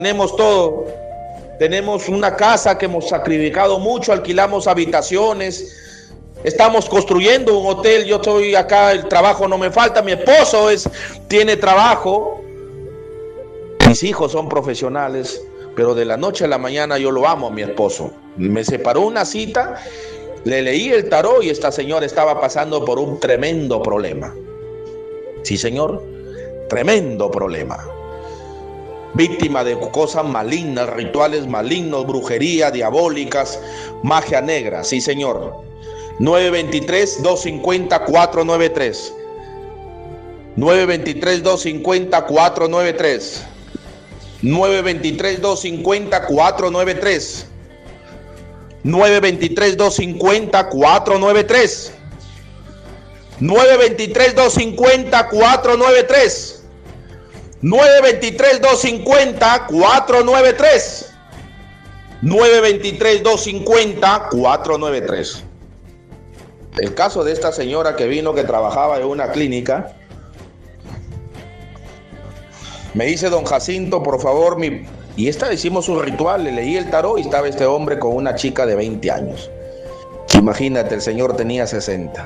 tenemos todo. Tenemos una casa que hemos sacrificado mucho, alquilamos habitaciones, estamos construyendo un hotel. Yo estoy acá, el trabajo no me falta, mi esposo tiene trabajo, mis hijos son profesionales, pero de la noche a la mañana yo lo amo a mi esposo. Me separó una cita, le leí el tarot y esta señora estaba pasando por un tremendo problema. Sí, señor, tremendo problema. Víctima de cosas malignas, rituales malignos, brujería, diabólicas, magia negra. Sí, señor. 923-250-493. 923-250-493. 923-250-493. 923-250-493. 923-250-493. 923-250-493. 923-250-493. El caso de esta señora que vino, que trabajaba en una clínica. Me dice: don Jacinto, por favor, y hicimos un ritual, le leí el tarot y estaba este hombre con una chica de 20 años. Imagínate, el señor tenía 60.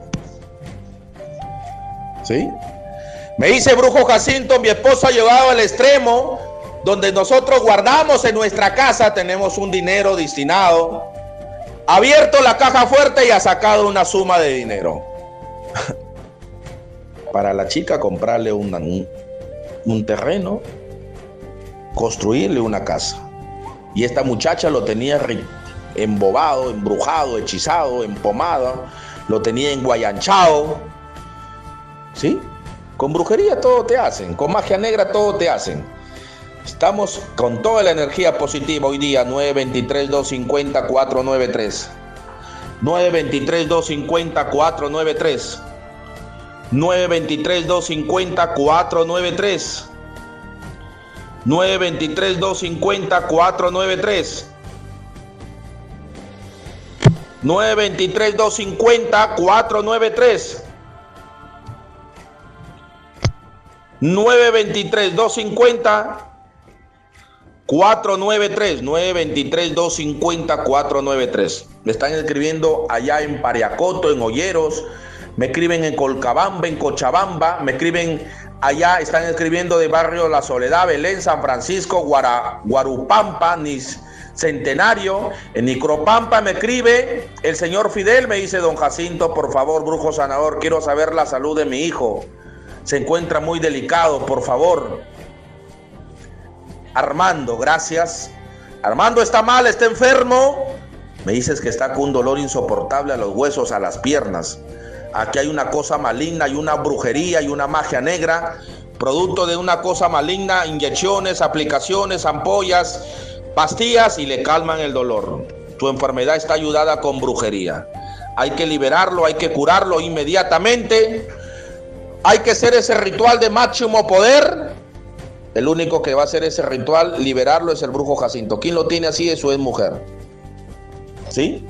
¿Sí? Me dice: brujo Jacinto, mi esposo ha llegado al extremo donde nosotros guardamos en nuestra casa, tenemos un dinero destinado, ha abierto la caja fuerte y ha sacado una suma de dinero para la chica comprarle un terreno, construirle una casa. Y esta muchacha lo tenía embobado, embrujado, hechizado, empomado, lo tenía enguayanchado. ¿Sí? Con brujería todo te hacen, con magia negra todo te hacen. Estamos con toda la energía positiva hoy día. 923-250-493. 923-250-493. 923-250-493. 923-250-493. 923-250-493. 923-250-493. 923-250-493. Me están escribiendo allá en Pariacoto, en Olleros. Me escriben en Colcabamba, en Cochabamba. Me escriben allá, están escribiendo de barrio La Soledad, Belén, San Francisco, Guarupampa, Centenario. En Nicropampa me escribe el señor Fidel. Me dice: don Jacinto, por favor, brujo sanador, quiero saber la salud de mi hijo. Se encuentra muy delicado, por favor. Armando, gracias. Armando está mal, está enfermo. Me dices que está con un dolor insoportable a los huesos, a las piernas. Aquí hay una cosa maligna, hay una brujería, hay una magia negra, producto de una cosa maligna, inyecciones, aplicaciones, ampollas, pastillas, y le calman el dolor. Tu enfermedad está ayudada con brujería. Hay que liberarlo, hay que curarlo inmediatamente. Hay que hacer ese ritual de máximo poder. El único que va a hacer ese ritual, liberarlo, es el brujo Jacinto. ¿Quién lo tiene así? Es su exmujer. ¿Sí?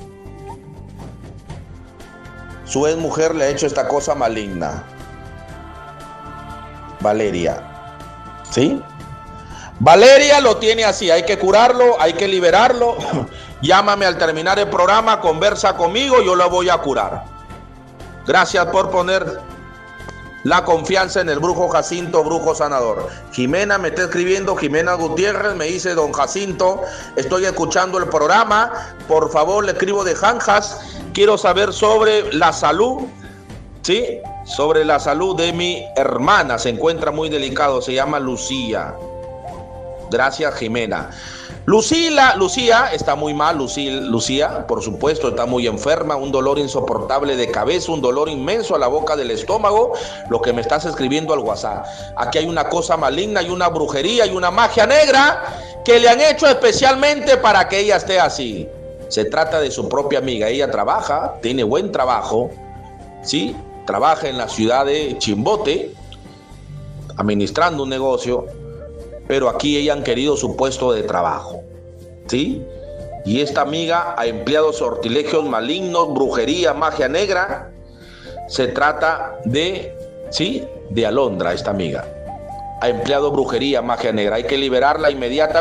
Su exmujer le ha hecho esta cosa maligna. Valeria. ¿Sí? Valeria lo tiene así. Hay que curarlo, hay que liberarlo. Llámame al terminar el programa, conversa conmigo, yo lo voy a curar. Gracias por poner la confianza en el brujo Jacinto, brujo sanador. Jimena me está escribiendo, Jimena Gutiérrez, me dice: don Jacinto, estoy escuchando el programa, por favor, le escribo de Janjas, quiero saber sobre la salud, ¿sí? Sobre la salud de mi hermana, se encuentra muy delicado, se llama Lucía. Gracias, Jimena. Lucía está muy mal. Lucía, por supuesto, está muy enferma, un dolor insoportable de cabeza, un dolor inmenso a la boca del estómago, lo que me estás escribiendo al WhatsApp. Aquí hay una cosa maligna, y una brujería, y una magia negra que le han hecho especialmente para que ella esté así. Se trata de su propia amiga. Ella trabaja, tiene buen trabajo, ¿sí? Trabaja en la ciudad de Chimbote, administrando un negocio, pero aquí ella han querido su puesto de trabajo, ¿sí? Y esta amiga ha empleado sortilegios malignos, brujería, magia negra. Se trata de, ¿sí?, de Alondra, esta amiga. ha empleado brujería, magia negra. Hay que liberarla inmediatamente.